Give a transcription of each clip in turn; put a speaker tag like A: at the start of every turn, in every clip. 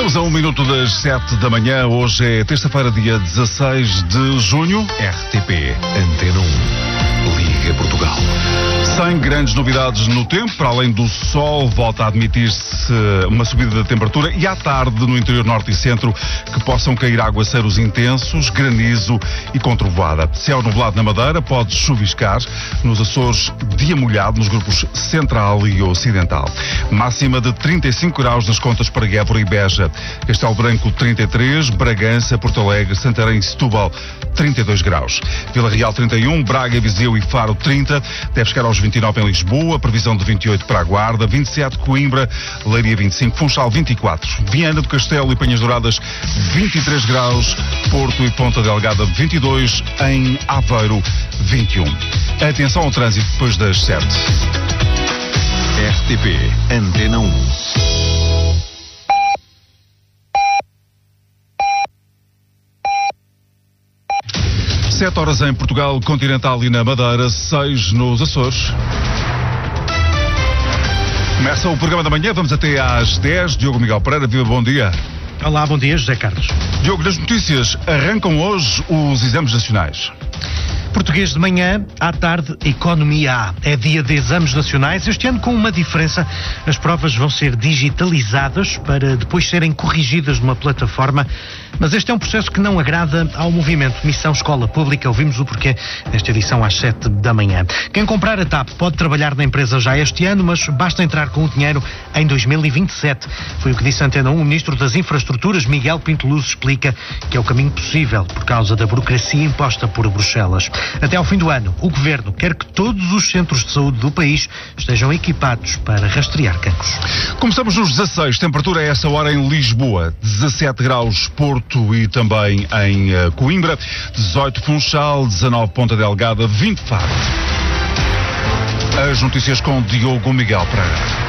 A: Estamos a 1 minuto das 7 da manhã. Hoje é terça-feira, dia 16 de junho. RTP Antena 1. Liga Portugal. Sem grandes novidades no tempo, para além do sol, volta a admitir-se uma subida da temperatura e à tarde no interior norte e centro que possam cair aguaceiros intensos, granizo e com trovoada. Céu nublado na Madeira, pode chuviscar. Nos Açores, dia molhado nos grupos central e ocidental. Máxima de 35 graus nas contas para Évora e Beja. Castelo Branco 33, Bragança, Porto Alegre, Santarém e Setúbal 32 graus. Vila Real 31, Braga, Viseu e Faro 30, deve chegar aos 29 em Lisboa, previsão de 28 para a Guarda, 27 Coimbra, Leiria 25, Funchal 24, Viana do Castelo e Penhas Douradas 23 graus, Porto e Ponta Delgada 22, em Aveiro 21. Atenção ao trânsito depois das 7. RTP Antena 1. 7 horas em Portugal continental e na Madeira, 6 nos Açores. Começa o programa da manhã, vamos até às 10. Diogo Miguel Pereira, viva, bom dia.
B: Olá, bom dia, José Carlos.
A: Diogo, nas notícias, arrancam hoje os exames nacionais.
B: Português de manhã, à tarde, Economia A. É dia de exames nacionais, este ano com uma diferença. As provas vão ser digitalizadas para depois serem corrigidas numa plataforma, mas este é um processo que não agrada ao movimento Missão Escola Pública. Ouvimos o porquê nesta edição às 7 da manhã. Quem comprar a TAP pode trabalhar na empresa já este ano, mas basta entrar com o dinheiro em 2027. Foi o que disse Antena 1 o Ministro das Infraestruturas, Miguel Pinto Luz, explica que é o caminho possível por causa da burocracia imposta por Bruxelas. Até ao fim do ano, o Governo quer que todos os centros de saúde do país estejam equipados para rastrear cancros.
A: Começamos nos 16, temperatura a essa hora em Lisboa, 17 graus Porto e também em Coimbra, 18 Funchal, 19 Ponta Delgada, 20 Faro. As notícias com Diogo Miguel Pereira.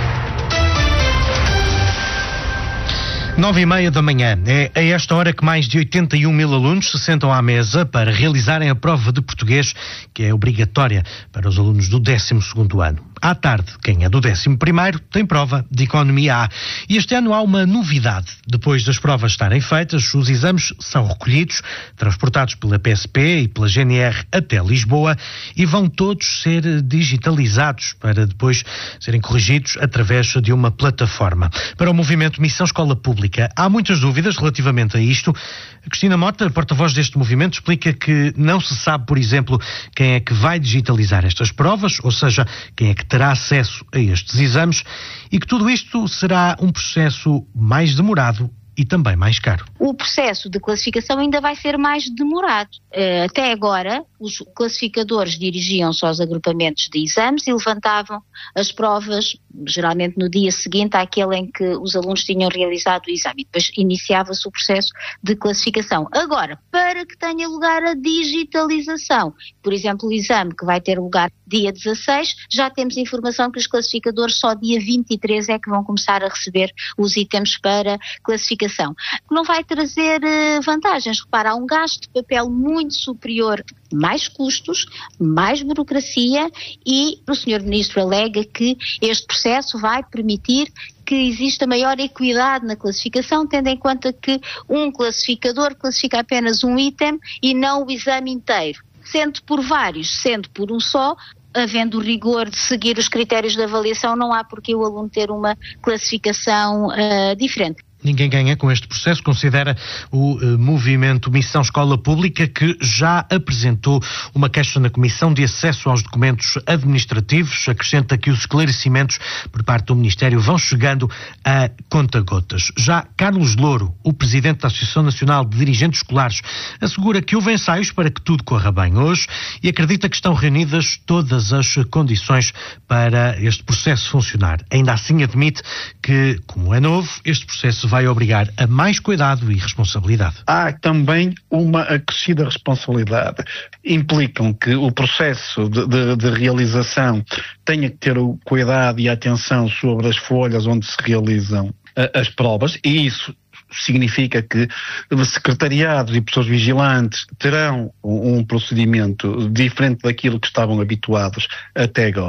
B: 9h30 da manhã. É a esta hora que mais de 81 mil alunos se sentam à mesa para realizarem a prova de português, que é obrigatória para os alunos do 12º ano. À tarde, quem é do 11º tem prova de Economia A. E este ano há uma novidade. Depois das provas estarem feitas, os exames são recolhidos, transportados pela PSP e pela GNR até Lisboa e vão todos ser digitalizados para depois serem corrigidos através de uma plataforma. Para o movimento Missão Escola Pública, há muitas dúvidas relativamente a isto. A Cristina Mota, porta-voz deste movimento, explica que não se sabe, por exemplo, quem é que vai digitalizar estas provas, ou seja, quem é que terá acesso a estes exames, e que tudo isto será um processo mais demorado e também mais caro.
C: O processo de classificação ainda vai ser mais demorado. Até agora, os classificadores dirigiam-se aos agrupamentos de exames e levantavam as provas, geralmente no dia seguinte àquele em que os alunos tinham realizado o exame. E depois iniciava-se o processo de classificação. Agora, para que tenha lugar a digitalização, por exemplo, o exame que vai ter lugar dia 16, já temos informação que os classificadores só dia 23 é que vão começar a receber os itens para classificação. Não vai trazer vantagens. Repara, há um gasto de papel muito superior, mais custos, mais burocracia, e o Sr. Ministro alega que este processo vai permitir que exista maior equidade na classificação, tendo em conta que um classificador classifica apenas um item e não o exame inteiro. Sendo por vários, sendo por um só, havendo o rigor de seguir os critérios de avaliação, não há porque o aluno ter uma classificação diferente.
B: Ninguém ganha com este processo, considera o movimento Missão Escola Pública, que já apresentou uma queixa na Comissão de Acesso aos Documentos Administrativos. Acrescenta que os esclarecimentos por parte do Ministério vão chegando a conta-gotas. Já Carlos Louro, o presidente da Associação Nacional de Dirigentes Escolares, assegura que houve ensaios para que tudo corra bem hoje e acredita que estão reunidas todas as condições para este processo funcionar. Ainda assim admite que, como é novo, este processo vai obrigar a mais cuidado e responsabilidade.
D: Há também uma acrescida responsabilidade. Implicam que o processo de realização tenha que ter o cuidado e a atenção sobre as folhas onde se realizam as provas, e isso significa que secretariados e pessoas vigilantes terão um procedimento diferente daquilo que estavam habituados até agora.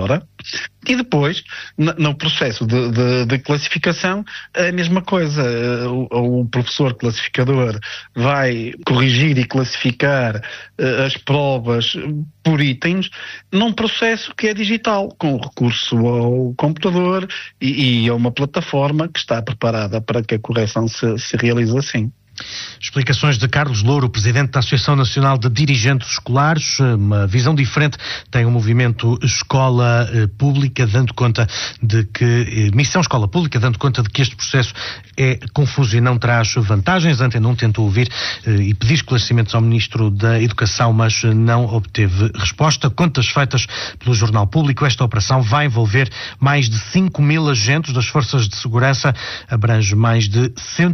D: E depois, no processo de classificação, a mesma coisa. O professor classificador vai corrigir e classificar as provas por itens num processo que é digital, com recurso ao computador e a uma plataforma que está preparada para que a correção se realize assim.
B: Explicações de Carlos Louro, presidente da Associação Nacional de Dirigentes Escolares. Uma visão diferente tem o movimento Escola Pública, dando conta de que Missão Escola Pública, dando conta de que este processo é confuso e não traz vantagens. Antena 1 tentou ouvir e pedir esclarecimentos ao Ministro da Educação, mas não obteve resposta. Contas feitas pelo Jornal Público, esta operação vai envolver mais de 5.000 agentes das Forças de Segurança, abrange mais de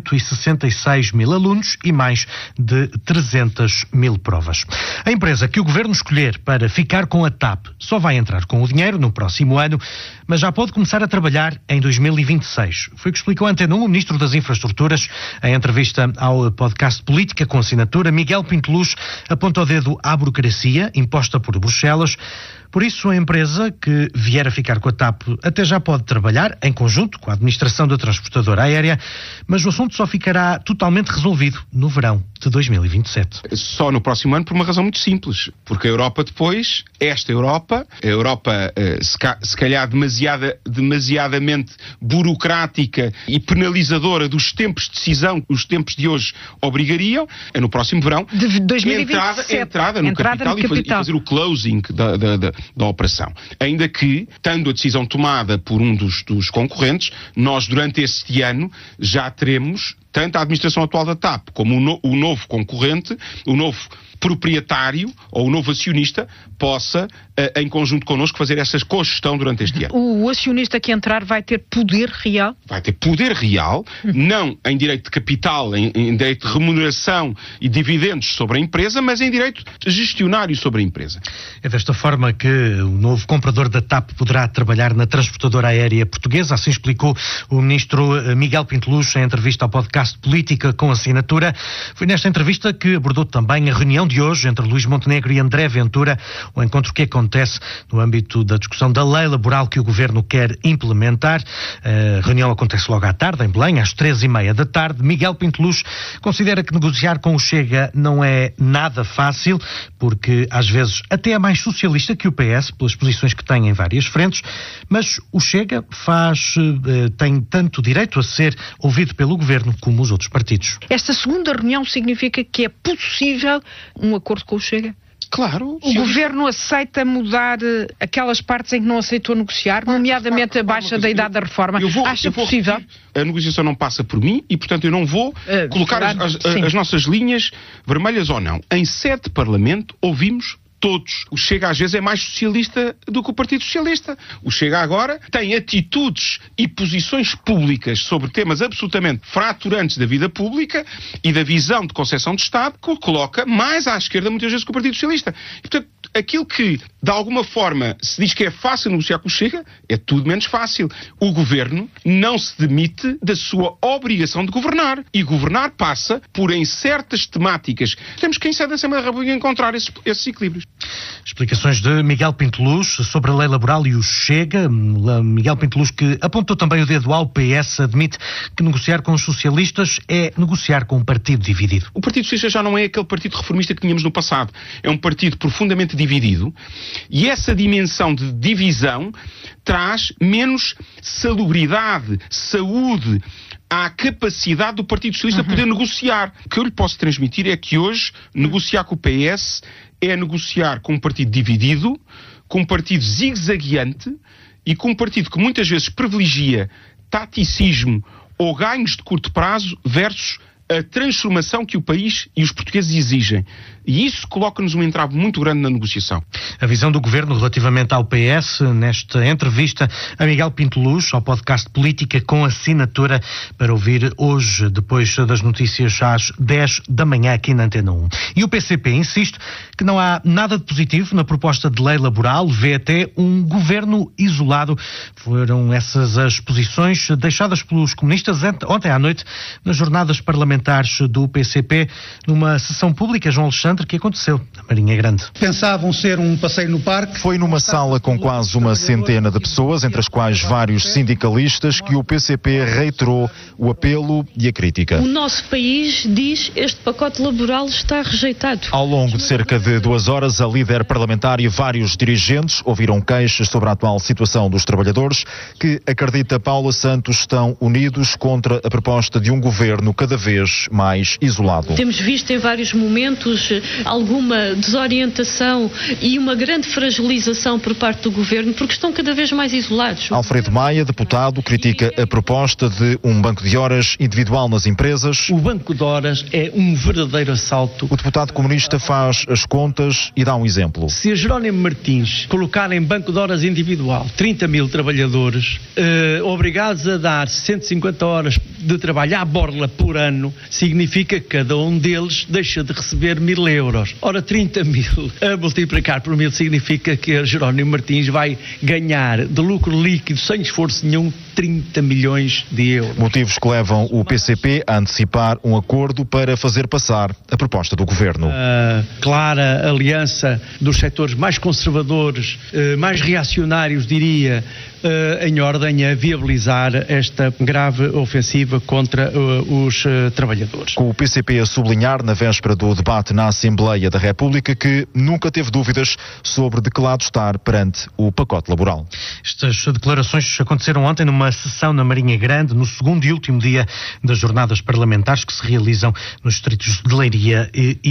B: 166.000 alunos e mais de 300.000 provas. A empresa que o Governo escolher para ficar com a TAP só vai entrar com o dinheiro no próximo ano, mas já pode começar a trabalhar em 2026. Foi o que explicou a Antena 1 o Ministro das Infraestruturas. Em entrevista ao podcast Política com Assinatura, Miguel Pinteluz aponta o dedo à burocracia imposta por Bruxelas. Por isso, a empresa que vier a ficar com a TAP até já pode trabalhar em conjunto com a administração da transportadora aérea, mas o assunto só ficará totalmente resolvido no verão de 2027.
E: Só no próximo ano por uma razão muito simples, porque a Europa depois, esta Europa, a Europa se calhar demasiadamente burocrática e penalizadora dos tempos de decisão que os tempos de hoje obrigariam, no próximo verão,
F: de 2027,
E: entrada no capital e fazer o closing da operação. Ainda que, tendo a decisão tomada por um dos concorrentes, nós durante este ano já teremos tanto a administração atual da TAP como o novo concorrente, o novo proprietário ou o novo acionista possa, em conjunto connosco, fazer essa cogestão durante este ano.
F: O acionista que entrar vai ter poder real?
E: Vai ter poder real, não em direito de capital, em direito de remuneração e dividendos sobre a empresa, mas em direito gestionário sobre a empresa.
B: É desta forma que o novo comprador da TAP poderá trabalhar na transportadora aérea portuguesa, assim explicou o Ministro Miguel Pinteluz em entrevista ao podcast Política com Assinatura. Foi nesta entrevista que abordou também a reunião de hoje entre Luís Montenegro e André Ventura, o encontro que acontece no âmbito da discussão da lei laboral que o Governo quer implementar. A reunião acontece logo à tarde, em Belém, às 15h30 da tarde. Miguel Pinteluz considera que negociar com o Chega não é nada fácil, porque às vezes até é mais socialista que o PS, pelas posições que tem em várias frentes, mas o Chega tem tanto direito a ser ouvido pelo Governo como os outros partidos.
F: Esta segunda reunião significa que é possível um acordo com o Chega?
E: Claro.
F: O Governo aceita mudar aquelas partes em que não aceitou negociar, nomeadamente a baixa da idade da reforma? Acha possível?
E: A negociação não passa por mim e, portanto, eu não vou colocar as nossas linhas vermelhas ou não. Em sede de Parlamento ouvimos todos. O Chega às vezes é mais socialista do que o Partido Socialista. O Chega agora tem atitudes e posições públicas sobre temas absolutamente fraturantes da vida pública e da visão de concepção de Estado que o coloca mais à esquerda muitas vezes que o Partido Socialista. E, portanto, aquilo que, de alguma forma, se diz que é fácil negociar com o Chega, é tudo menos fácil. O Governo não se demite da sua obrigação de governar. E governar passa por, em certas temáticas, temos que, em sede da Assembleia da República, encontrar esses equilíbrios.
B: Explicações de Miguel Pinteluz sobre a lei laboral e o Chega. Miguel Pinteluz, que apontou também o dedo ao PS, admite que negociar com os socialistas é negociar com um partido dividido.
E: O Partido Socialista já não é aquele partido reformista que tínhamos no passado. É um partido profundamente dividido e essa dimensão de divisão traz menos salubridade, saúde à capacidade do Partido Socialista poder negociar. O que eu lhe posso transmitir é que hoje negociar com o PS é negociar com um partido dividido, com um partido zigue-zagueante e com um partido que muitas vezes privilegia taticismo ou ganhos de curto prazo versus a transformação que o país e os portugueses exigem. E isso coloca-nos um entrave muito grande na negociação.
B: A visão do Governo relativamente ao PS, nesta entrevista a Miguel Pinteluz, ao podcast Política com Assinatura, para ouvir hoje, depois das notícias às 10 da manhã aqui na Antena 1. E o PCP insiste que não há nada de positivo na proposta de lei laboral, vê até um governo isolado. Foram essas as posições deixadas pelos comunistas ontem à noite nas jornadas parlamentares do PCP, numa sessão pública, João Alexandre, que aconteceu Marinha Grande.
G: Pensavam ser um passeio no parque.
H: Foi numa sala com quase uma centena de pessoas, entre as quais vários sindicalistas, que o PCP reiterou o apelo e a crítica.
I: O nosso país diz que este pacote laboral está rejeitado.
H: Ao longo de cerca de 2 horas, a líder parlamentar e vários dirigentes ouviram queixas sobre a atual situação dos trabalhadores, que, acredita Paula Santos, estão unidos contra a proposta de um governo cada vez mais isolado.
I: Temos visto em vários momentos alguma desorientação e uma grande fragilização por parte do governo, porque estão cada vez mais isolados.
H: Alfredo Maia, deputado, critica a proposta de um banco de horas individual nas empresas.
J: O banco de horas é um verdadeiro assalto.
H: O deputado comunista faz as contas e dá um exemplo.
J: Se a Jerónimo Martins colocar em banco de horas individual 30 mil trabalhadores, obrigados a dar 150 horas de trabalho à borla por ano, significa que cada um deles deixa de receber 1.000 euros. Ora, 30 mil a multiplicar por 1.000 significa que a Jerónimo Martins vai ganhar de lucro líquido, sem esforço nenhum, 30 milhões de euros.
H: Motivos que levam o PCP a antecipar um acordo para fazer passar a proposta do governo.
J: A clara aliança dos setores mais conservadores, mais reacionários, diria, em ordem a viabilizar esta grave ofensiva contra os trabalhadores.
H: Com o PCP a sublinhar na véspera do debate na Assembleia da República que nunca teve dúvidas sobre de que lado estar perante o pacote laboral.
B: Estas declarações aconteceram ontem numa sessão na Marinha Grande, no segundo e último dia das jornadas parlamentares que se realizam nos distritos de Leiria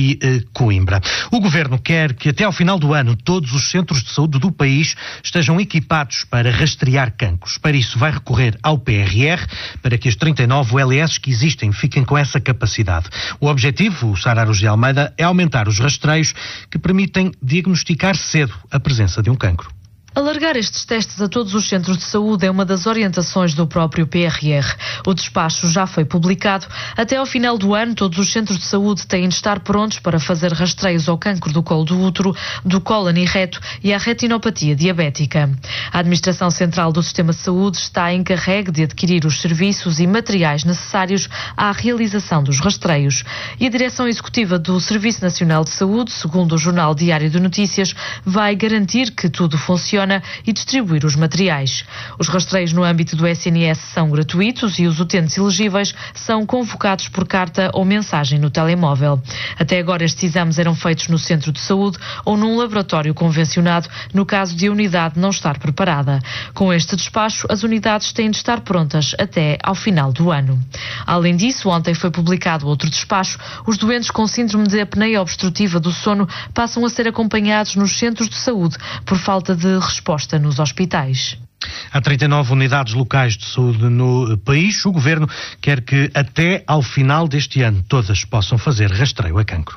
B: e Coimbra. O Governo quer que até ao final do ano todos os centros de saúde do país estejam equipados para rastrear cancros. Para isso vai recorrer ao PRR para que as 39 ULS que existem fiquem com essa capacidade. O objetivo, o Sara José Almeida, é aumentar os rastreios que permitem diagnosticar cedo a presença de um cancro.
K: Alargar estes testes a todos os centros de saúde é uma das orientações do próprio PRR. O despacho já foi publicado. Até ao final do ano, todos os centros de saúde têm de estar prontos para fazer rastreios ao cancro do colo do útero, do cólon e reto e à retinopatia diabética. A Administração Central do Sistema de Saúde está encarregue de adquirir os serviços e materiais necessários à realização dos rastreios. E a Direção Executiva do Serviço Nacional de Saúde, segundo o Jornal Diário de Notícias, vai garantir que tudo funciona e distribuir os materiais. Os rastreios no âmbito do SNS são gratuitos e os utentes elegíveis são convocados por carta ou mensagem no telemóvel. Até agora estes exames eram feitos no centro de saúde ou num laboratório convencionado, no caso de a unidade não estar preparada. Com este despacho, as unidades têm de estar prontas até ao final do ano. Além disso, ontem foi publicado outro despacho. Os doentes com síndrome de apneia obstrutiva do sono passam a ser acompanhados nos centros de saúde por falta de resposta nos hospitais.
B: Há 39 unidades locais de saúde no país. O Governo quer que até ao final deste ano todas possam fazer rastreio a cancro.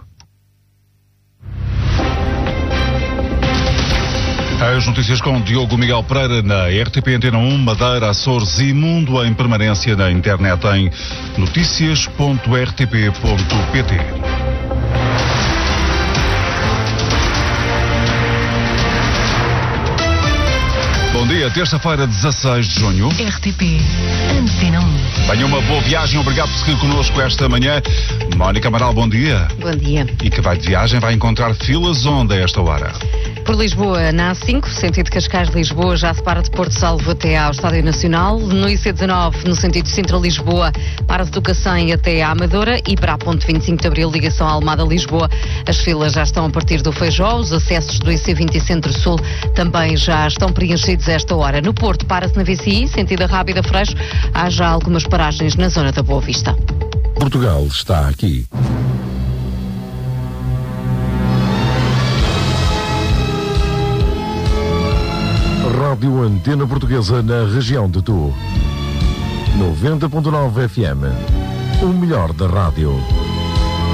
A: As notícias com Diogo Miguel Pereira na RTP Antena 1, Madeira, Açores e Mundo em permanência na internet em noticias.rtp.pt. Bom dia, terça-feira, 16 de junho.
L: RTP Antena 1.
A: Tenha uma boa viagem, obrigado por seguir connosco esta manhã. Mónica Amaral, bom dia.
M: Bom dia.
A: E que vai de viagem, vai encontrar filas onde a esta hora?
M: Por Lisboa, na A5, sentido Cascais-Lisboa, já se para de Porto Salvo até ao Estádio Nacional. No IC19, no sentido Sintra-Lisboa, para-se do Cacém até à Amadora e para a ponte 25 de Abril, ligação Almada-Lisboa. As filas já estão a partir do Feijó, os acessos do IC20 e Centro-Sul também já estão preenchidos a esta hora. No Porto, para-se na VCI, sentido Rábida Freixo, há já algumas paragens na zona da Boa Vista.
N: Portugal está aqui. Rádio Antena Portuguesa na região de Tu. 90.9 FM. O melhor da rádio.